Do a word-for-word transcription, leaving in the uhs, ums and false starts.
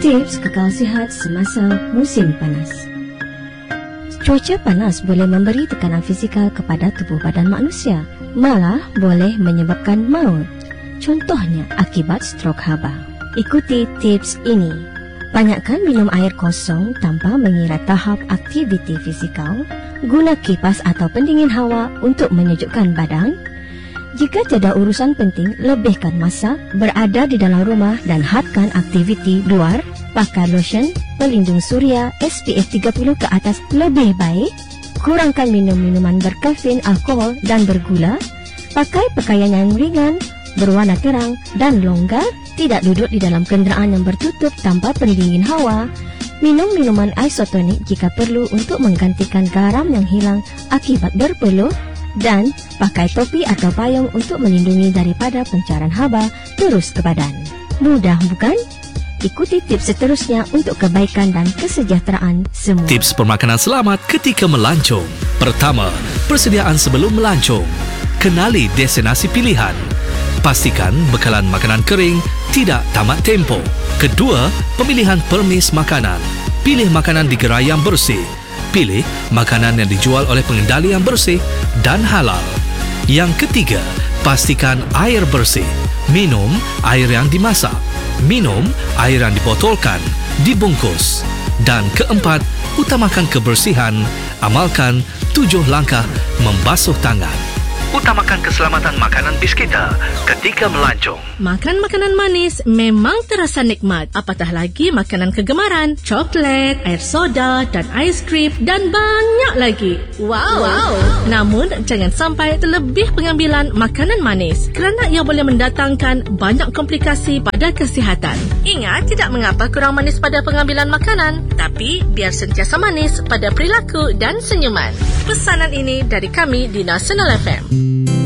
Tips kekal sihat semasa musim panas. Cuaca panas boleh memberi tekanan fizikal kepada tubuh badan manusia, malah boleh menyebabkan maut. Contohnya akibat strok haba. Ikuti tips ini. Banyakkan minum air kosong tanpa mengira tahap aktiviti fizikal. Guna kipas atau pendingin hawa untuk menyejukkan badan. Jika tiada urusan penting, lebihkan masa berada di dalam rumah dan hadkan aktiviti luar. Pakai lotion pelindung suria S P F tiga puluh ke atas lebih baik. Kurangkan minum minuman berkafein, alkohol dan bergula. Pakai pakaian yang ringan, berwarna terang dan longgar. Tidak duduk di dalam kenderaan yang bertutup tanpa pendingin hawa. Minum minuman isotonik jika perlu untuk menggantikan garam yang hilang akibat berpeluh. Dan pakai topi atau payung untuk melindungi daripada pancaran haba terus ke badan. Mudah bukan? Ikuti tips seterusnya untuk kebaikan dan kesejahteraan semua. Tips permakanan selamat ketika melancong. Pertama, persediaan sebelum melancong. Kenali destinasi pilihan. Pastikan bekalan makanan kering tidak tamat tempoh. Kedua, pemilihan permis makanan. Pilih makanan di gerai yang bersih. Pilih makanan yang dijual oleh pengendali yang bersih dan halal. Yang ketiga, pastikan air bersih. Minum air yang dimasak. Minum air yang dibotolkan, dibungkus. Dan keempat, utamakan kebersihan. Amalkan tujuh langkah membasuh tangan. Utamakan keselamatan makanan bis kita ketika melancong. Makan makanan manis memang terasa nikmat. Apatah lagi makanan kegemaran, coklat, air soda dan aiskrim dan banyak lagi. Wow. wow. Namun jangan sampai terlebih pengambilan makanan manis kerana ia boleh mendatangkan banyak komplikasi pada kesihatan. Ingat, tidak mengapa kurang manis pada pengambilan makanan, tapi biar sentiasa manis pada perilaku dan senyuman. Pesanan ini dari kami di Nasional F M.